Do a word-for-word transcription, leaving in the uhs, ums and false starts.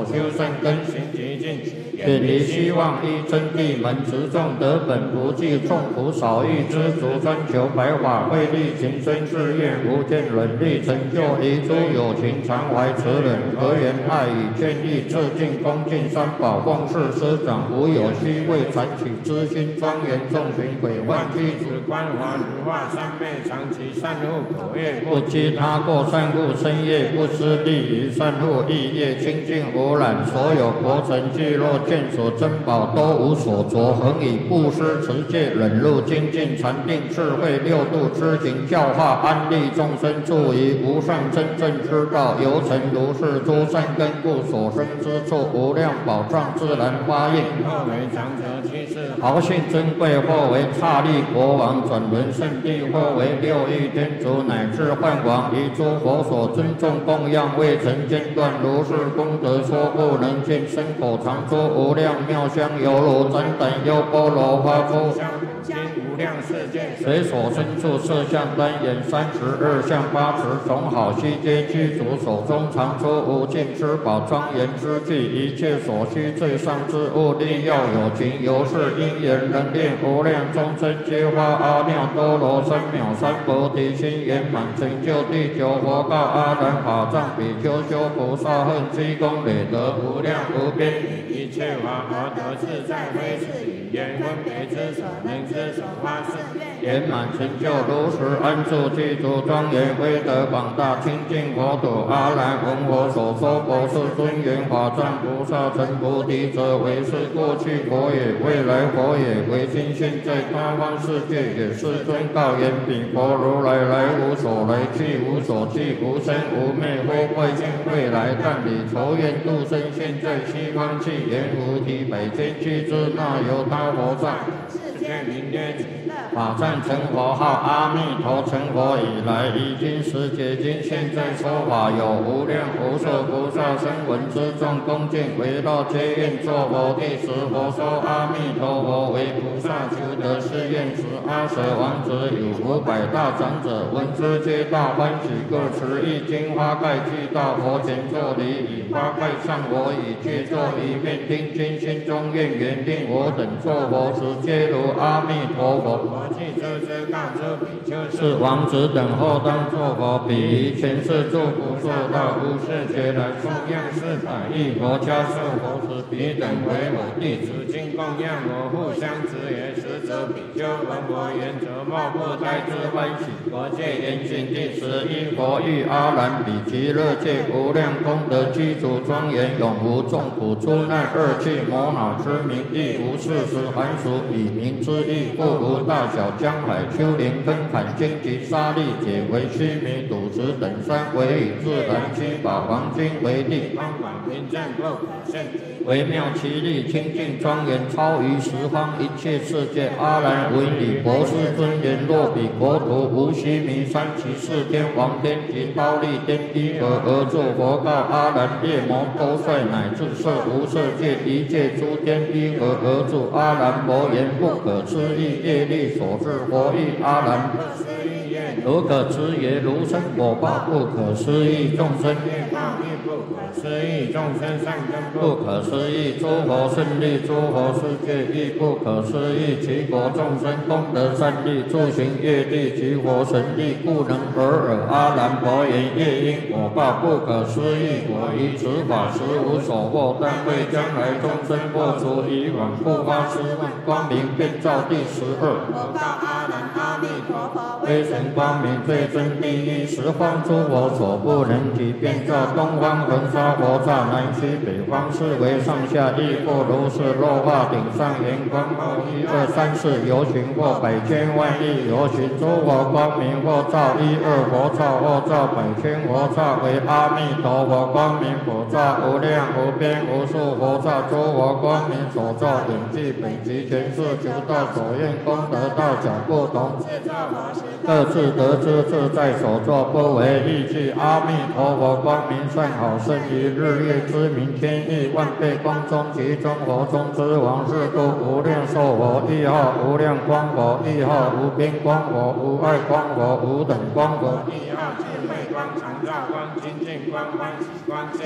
所修身根行极尽，远离希望依真谛门，持众得本不计众苦少欲知足，专求白法慧力行深志愿，无见忍力成就遗诸有情常怀慈忍和缘爱与劝义，致敬恭敬三宝奉事师长，无有虚伪残取知心庄严众群鬼幻具子观华如化三昧长期善护口业不积他过善护身业不失利于善护意业清净无染，所有国城聚落见所珍宝都无所着，恒以布施持戒忍辱精进禅定智慧六度知行教化安利众生助于无上真正之道，由成如是诸善根故所生之处，无量宝藏自然发应。后为长者居士，豪信尊贵；或为刹利国王，转轮圣地；或为六欲天竺，乃至幻王，于诸佛所尊重供养，未曾间断。如是功德说不能尽，身口常说无量妙香，犹如展胆优波罗花出今无量世界，随所身处色相单眼三十二相八十种好悉皆具足，手中常出无尽之宝庄严之具，一切所需最上之物，力要有情，由是因缘能练无量众生皆发阿耨多罗三藐三菩提心，圆满成就地球佛告阿难法藏比丘修菩萨恨积功累德无量无边，一切法而得自在，非是语言分别之所能之所发是圆满成就如实安住具足庄严威德广大清净佛土。阿难闻我所说佛是尊严法藏菩萨成菩提者，为是过去佛也，未来佛也，为今现在他方世界也。世尊告言：彼佛如来来无所来，去无所去，无生无灭，或未现未来，但以仇怨度生现在西方去，言无体百千俱之，那由他佛藏。愿名曰法藏成佛号阿弥陀，成佛以来，已经时解经，现在说法有无量无数菩萨声闻之众恭敬围绕，皆愿作佛第十佛说阿弥陀佛为菩萨求得是愿时，阿舍王子有五百大长者闻之皆大欢喜，各持一金花盖具到佛前作礼，以花盖上我以具作一面，听经心中愿缘令我等作佛时，皆如阿弥陀佛。我既知之告知比丘是王子等后当作佛，彼于前世诸不受到无世劫来供养四百亿佛家受佛时，彼等为我弟子，今供养我互相执言，实则比丘闻我言则莫不呆之欢喜。佛戒严行第十一，佛欲阿难比极乐界无量功德具足庄严，永无众苦诸难恶趣魔恼之名，亦无事实含俗以名之意，故无大小江海丘陵根坎荆棘沙砾解为须弥土石等山，为以自然七宝黄金为地，方广平正不可胜，微妙其力清净庄严，超于十方一切世界。阿难闻彼佛世尊言：若彼国土无须弥山，其四天王天及忉利天依何而住？佛告阿难：夜魔多帅乃至色无色界一切诸天依何而住？阿难佛言：不可思议业力所致。佛欲阿难：如可知也？如生果报不可思议，众生业报亦不可思议，众生善根不可思议，诸佛胜利诸佛世界亦不可思议，其国众生功德善利，诸行业力及佛神力，故能尔尔。阿难佛言：业因果报不可思议，我于此法实无所获，但为将来众生破除以往不发失望，光明遍照第十二。我告阿难：阿弥陀佛威神光明最真第一，十方诸佛所不能及，遍照东方恒沙佛刹，南西北方四维上下亦复如是。落化顶上圆光，后一二三四游行，或百千万亿游行，诸佛光明或照一二佛刹，或照百千佛刹，为阿弥陀佛光明佛刹，无量无边无数佛刹，诸佛光明所照顶具本集全是求道所愿功德大小不同，各自得知自在所作，不为意趣。阿弥陀佛光明善好，胜于日月之明，千亿万倍光中，其中佛中之王是故无量寿佛，一号无量光佛，一号无边光佛，无碍光佛，无等光佛，一号智慧光、常照光、清净光、欢喜光。